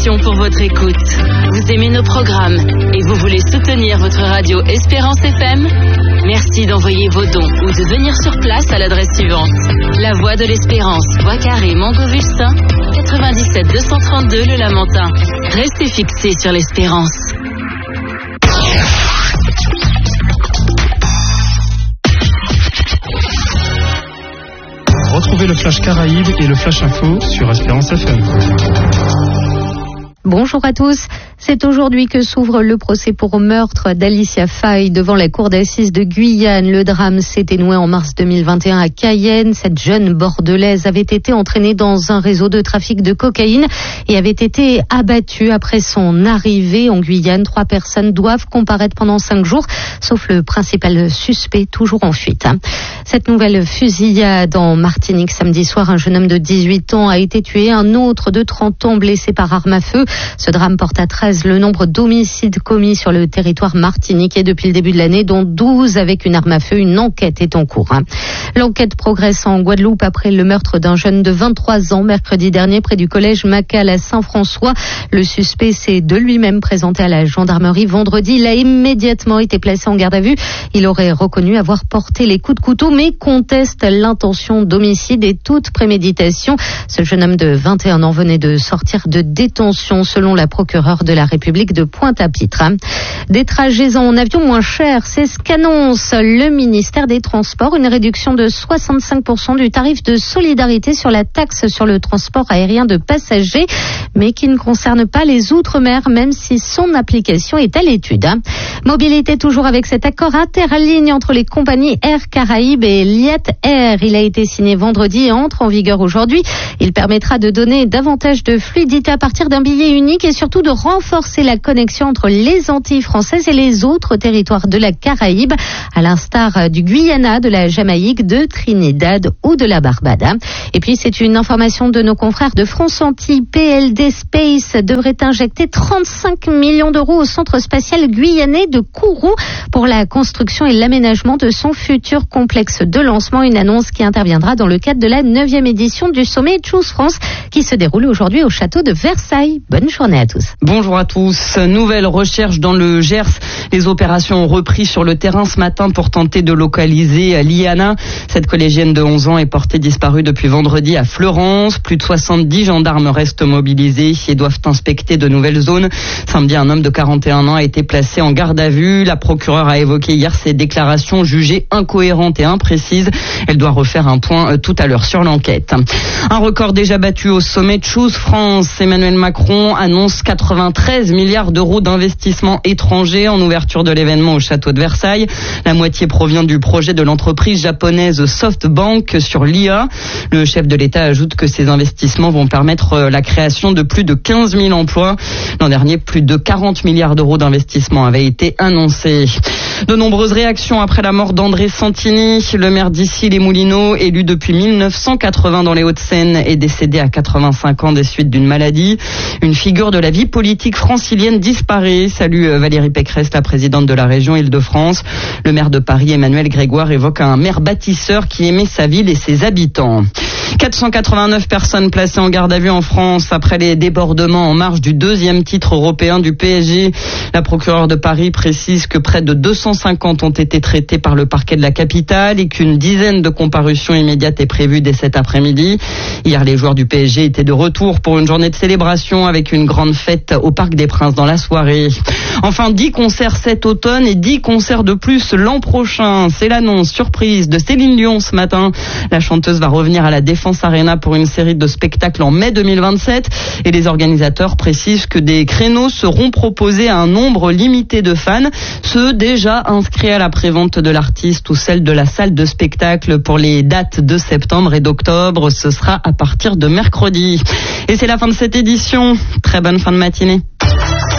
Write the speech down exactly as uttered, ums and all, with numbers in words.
passion pour votre écoute. Vous aimez nos programmes et vous voulez soutenir votre radio Espérance F M? Merci d'envoyer vos dons ou de venir sur place à l'adresse suivante. La Voie de l'Espérance, Bois Carré, Montgau-Vulsin, quatre-vingt-dix-sept deux cent trente-deux Le Lamentin. Restez fixés sur l'Espérance. Retrouvez le Flash Caraïbes et le Flash Info sur Espérance F M. Bonjour à tous. C'est aujourd'hui que s'ouvre le procès pour meurtre d'Alicia Faye devant la cour d'assises de Guyane. Le drame s'est dénoué en mars deux mille vingt et un à Cayenne. Cette jeune bordelaise avait été entraînée dans un réseau de trafic de cocaïne et avait été abattue après son arrivée en Guyane. Trois personnes doivent comparaître pendant cinq jours, sauf le principal suspect, toujours en fuite. Cette nouvelle fusillade en Martinique samedi soir, un jeune homme de dix-huit ans a été tué, un autre de trente ans blessé par arme à feu. Ce drame porte à treize le nombre d'homicides commis sur le territoire martiniquais depuis le début de l'année, dont douze avec une arme à feu. Une enquête est en cours. L'enquête progresse en Guadeloupe après le meurtre d'un jeune de vingt-trois ans mercredi dernier près du collège Macal à Saint-François. Le suspect s'est de lui-même présenté à la gendarmerie vendredi. Il a immédiatement été placé en garde à vue. Il aurait reconnu avoir porté les coups de couteau mais conteste l'intention d'homicide et toute préméditation. Ce jeune homme de vingt et un ans venait de sortir de détention selon la procureure de la République de Pointe-à-Pitre. Des trajets en avion moins chers, c'est ce qu'annonce le ministère des Transports. Une réduction de soixante-cinq pour cent du tarif de solidarité sur la taxe sur le transport aérien de passagers, mais qui ne concerne pas les Outre-mer, même si son application est à l'étude. Mobilité toujours avec cet accord interligne entre les compagnies Air Caraïbes et Liat Air. Il a été signé vendredi et entre en vigueur aujourd'hui. Il permettra de donner davantage de fluidité à partir d'un billet unique et surtout de renforcer la connexion entre les Antilles françaises et les autres territoires de la Caraïbe, à l'instar du Guyana, de la Jamaïque, de Trinidad ou de la Barbade. Et puis c'est une information de nos confrères de France Antilles. P L D Space devrait injecter trente-cinq millions d'euros au centre spatial guyanais de Kourou pour la construction et l'aménagement de son futur complexe de lancement. Une annonce qui interviendra dans le cadre de la neuvième édition du sommet Choose France qui se déroule aujourd'hui au château de Versailles. Bonne journée à tous. Bonjour à tous. Nouvelle recherche dans le Gers. Les opérations ont repris sur le terrain ce matin pour tenter de localiser Liana. Cette collégienne de onze ans est portée disparue depuis vendredi à Fleurance. Plus de soixante-dix gendarmes restent mobilisés et doivent inspecter de nouvelles zones. Samedi, un homme de quarante et un ans a été placé en garde à vue. La procureure a évoqué hier ses déclarations jugées incohérentes et imprécises. Elle doit refaire un point tout à l'heure sur l'enquête. Un record déjà battu au sommet Choose France. Emmanuel Macron annonce quatre-vingt-treize milliards d'euros d'investissements étrangers en ouverture de l'événement au château de Versailles. La moitié provient du projet de l'entreprise japonaise SoftBank sur l'I A. Le chef de l'État ajoute que ces investissements vont permettre la création de plus de quinze mille emplois. L'an dernier, plus de quarante milliards d'euros d'investissements avaient été annoncés. De nombreuses réactions après la mort d'André Santini. Le maire d'Issy-les-Moulineaux, élu depuis mille neuf cent quatre-vingts dans les Hauts-de-Seine, est décédé à quatre-vingt-cinq ans des suites d'une maladie. Une figure de la vie politique francilienne disparaît. Salue Valérie Pécresse, la présidente de la région Île-de-France. Le maire de Paris, Emmanuel Grégoire, évoque un maire bâtisseur qui aimait sa ville et ses habitants. quatre cent quatre-vingt-neuf personnes placées en garde à vue en France après les débordements en marge du deuxième titre européen du P S G. La procureure de Paris précise que près de deux cent cinquante ont été traitées par le parquet de la capitale et qu'une dizaine de comparutions immédiates est prévue dès cet après-midi. Hier, les joueurs du P S G étaient de retour pour une journée de célébration avec une grande fête au Parc des Princes dans la soirée. Enfin, dix concerts cet automne et dix concerts de plus l'an prochain. C'est l'annonce surprise de Céline Dion ce matin. La chanteuse va revenir à la Défense Arena pour une série de spectacles en mai deux mille vingt-sept et les organisateurs précisent que des créneaux seront proposés à un nombre limité de fans, ceux déjà inscrits à la prévente de l'artiste ou celle de la salle de spectacle pour les dates de septembre et d'octobre. Ce sera à partir de mercredi. Et c'est la fin de cette édition. Très bonne fin de matinée.